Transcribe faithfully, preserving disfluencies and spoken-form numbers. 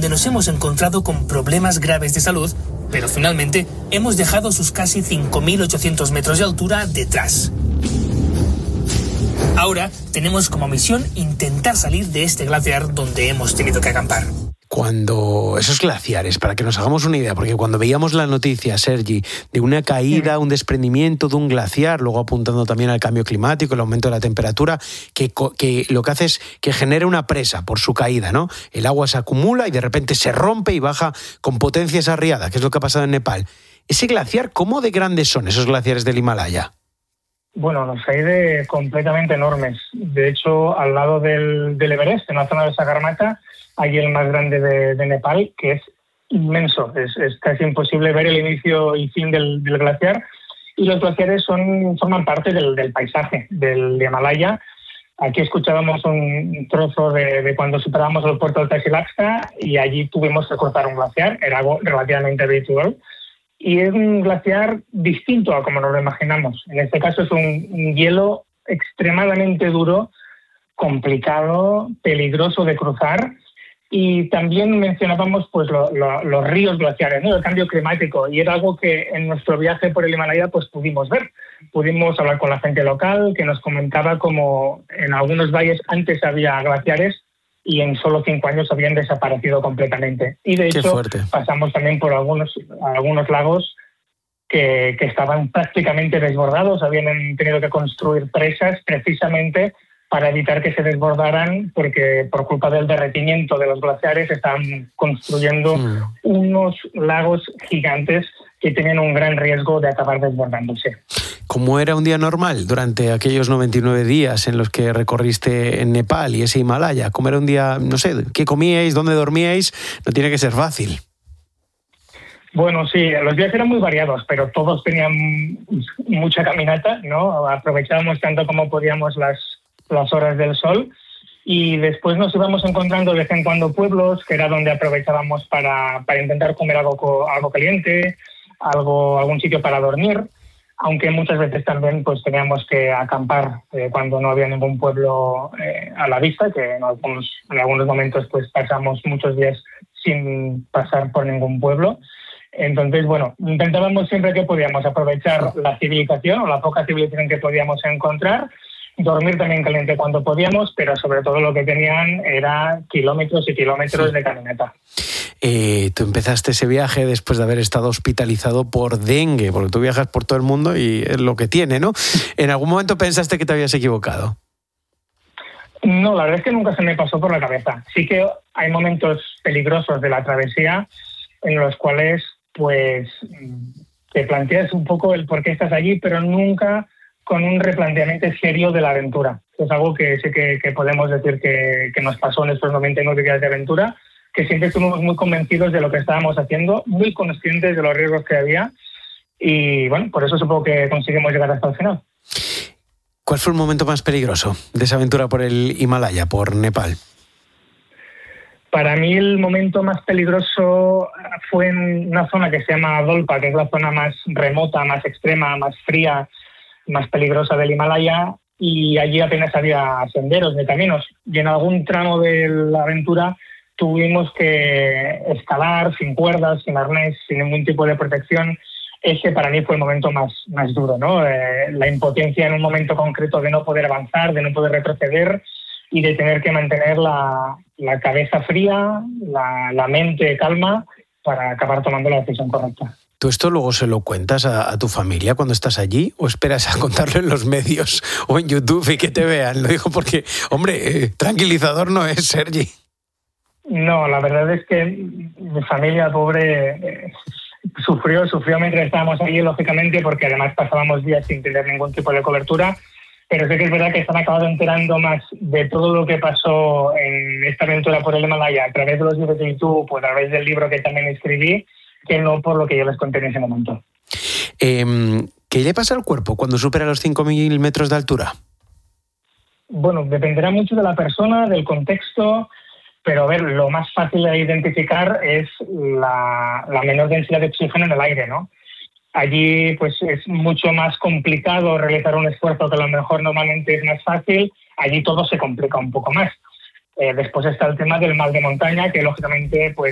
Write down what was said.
donde nos hemos encontrado con problemas graves de salud, pero finalmente hemos dejado sus casi cinco mil ochocientos metros de altura detrás. Ahora tenemos como misión intentar salir de este glaciar donde hemos tenido que acampar. Cuando esos glaciares, para que nos hagamos una idea, porque cuando veíamos la noticia, Sergi, de una caída, un desprendimiento de un glaciar, luego apuntando también al cambio climático, el aumento de la temperatura, que, que lo que hace es que genera una presa por su caída, ¿no? El agua se acumula y de repente se rompe y baja con potencia esa riada, que es lo que ha pasado en Nepal. Ese glaciar, ¿cómo de grandes son esos glaciares del Himalaya? Bueno, los hay de completamente enormes. De hecho, al lado del, del Everest, en la zona de Sagarmatha, hay el más grande de, de Nepal, que es inmenso. Es, es casi imposible ver el inicio y fin del, del glaciar. Y los glaciares son, forman parte del, del paisaje del Himalaya. Aquí escuchábamos un trozo de, de cuando superábamos el puerto de Tasilapsta y allí tuvimos que cortar un glaciar. Era algo relativamente habitual. Y es un glaciar distinto a como nos lo imaginamos. En este caso es un, un hielo extremadamente duro, complicado, peligroso de cruzar. Y también mencionábamos pues lo, lo, los ríos glaciares, ¿no? El cambio climático, y era algo que en nuestro viaje por el Himalaya pues pudimos ver. Pudimos hablar con la gente local que nos comentaba como en algunos valles antes había glaciares y en solo cinco años habían desaparecido completamente. Y de hecho pasamos también por algunos, algunos lagos que, que estaban prácticamente desbordados, habían tenido que construir presas precisamente para evitar que se desbordaran, porque por culpa del derretimiento de los glaciares están construyendo mm. unos lagos gigantes que tienen un gran riesgo de acabar desbordándose. ¿Cómo era un día normal durante aquellos noventa y nueve días en los que recorriste en Nepal y ese Himalaya? ¿Cómo era un día, no sé, qué comíais, dónde dormíais? No tiene que ser fácil. Bueno, sí, los días eran muy variados, pero todos tenían mucha caminata, ¿no? Aprovechábamos tanto como podíamos las las horas del sol, y después nos íbamos encontrando de vez en cuando pueblos, que era donde aprovechábamos para, para intentar comer algo, algo caliente, algo, algún sitio para dormir, aunque muchas veces también pues teníamos que acampar eh, cuando no había ningún pueblo eh, a la vista, que en algunos, en algunos momentos pues pasamos muchos días sin pasar por ningún pueblo. Entonces, bueno, intentábamos siempre que podíamos aprovechar la civilización o la poca civilización que podíamos encontrar, dormir también caliente cuando podíamos, pero sobre todo lo que tenían era kilómetros y kilómetros sí. de caminata. Eh, tú empezaste ese viaje después de haber estado hospitalizado por dengue, porque tú viajas por todo el mundo y es lo que tiene, ¿no? ¿En algún momento pensaste que te habías equivocado? No, la verdad es que nunca se me pasó por la cabeza. Sí que hay momentos peligrosos de la travesía en los cuales pues te planteas un poco el por qué estás allí, pero nunca con un replanteamiento serio de la aventura. Es algo que sé que, que podemos decir que, que nos pasó en estos noventa y nueve días de aventura, que siempre estuvimos muy convencidos de lo que estábamos haciendo, muy conscientes de los riesgos que había, y bueno, por eso supongo que conseguimos llegar hasta el final. ¿Cuál fue el momento más peligroso de esa aventura por el Himalaya, por Nepal? Para mí el momento más peligroso fue en una zona que se llama Dolpa, que es la zona más remota, más extrema, más fría, más peligrosa del Himalaya, y allí apenas había senderos ni caminos, y en algún tramo de la aventura tuvimos que escalar sin cuerdas, sin arnés, sin ningún tipo de protección. Ese para mí fue el momento más, más duro, ¿no? Eh, la impotencia en un momento concreto de no poder avanzar, de no poder retroceder y de tener que mantener la, la cabeza fría, la, la mente calma para acabar tomando la decisión correcta. ¿Tú esto luego se lo cuentas a, a tu familia cuando estás allí o esperas a contarlo en los medios o en YouTube y que te vean? Lo digo porque, hombre, eh, tranquilizador no es, Sergi. No, la verdad es que mi familia, pobre, eh, sufrió, sufrió mientras estábamos allí, lógicamente, porque además pasábamos días sin tener ningún tipo de cobertura, pero sé que es verdad que se han acabado enterando más de todo lo que pasó en esta aventura por el Himalaya a través de los vídeos de YouTube o a través del libro que también escribí, que no por lo que yo les conté en ese momento. Eh, ¿Qué le pasa al cuerpo cuando supera los cinco mil metros de altura? Bueno, dependerá mucho de la persona, del contexto, pero a ver, lo más fácil de identificar es la, la menor densidad de oxígeno en el aire, ¿no? Allí pues es mucho más complicado realizar un esfuerzo que a lo mejor normalmente es más fácil. Allí todo se complica un poco más. Eh, después está el tema del mal de montaña, que lógicamente pues